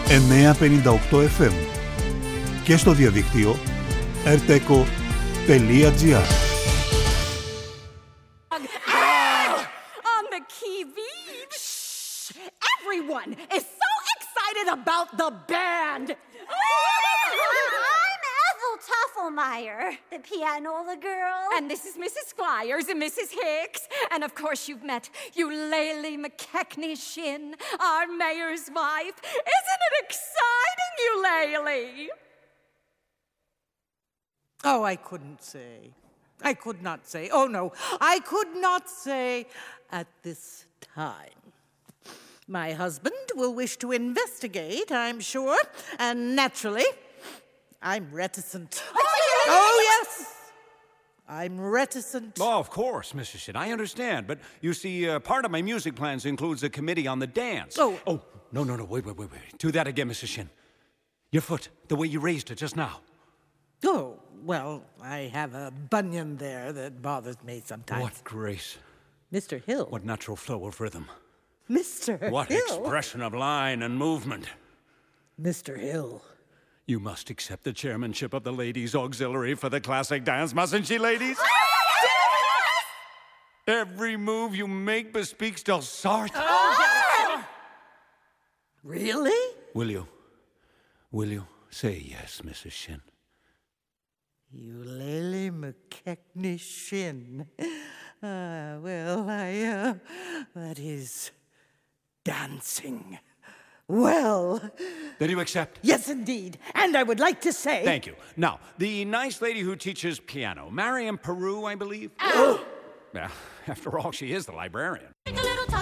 958 FM και στο διαδίκτυο rteco.gr. On the TV. Shh! Everyone is so excited about the band. I'm Ethel Tuffelmeyer, the pianola girl. And this is Mrs. Squires and Mrs. Hicks. And of course you've met Eulalie McKechnie Shin, our mayor's wife. Isn't it exciting, Eulalie? Oh, I couldn't say. I could not say. Oh, no, I could not say at this time. My husband will wish to investigate, I'm sure, and naturally, I'm reticent. Oh, yes! I'm reticent. Oh, of course, Mrs. Shin, I understand. But you see, part of my music plans includes a committee on the dance. Oh, no, wait. Do that again, Mrs. Shin. Your foot, the way you raised it just now. Oh, well, I have a bunion there that bothers me sometimes. What grace. Mr. Hill. What natural flow of rhythm. Mr. What Hill. expression of line and movement. Mr. Hill. You must accept the chairmanship of the Ladies' Auxiliary for the classic dance, mustn't she, ladies? Every move you make bespeaks Delsarte. Really? Will you say yes, Mrs. Shin? Eulalie McKechnie Shin. That is dancing. Well. Then you accept? Yes, indeed. And I would like to say. Thank you. Now, the nice lady who teaches piano, Marion Peru, I believe? Yeah, after all, she is the librarian.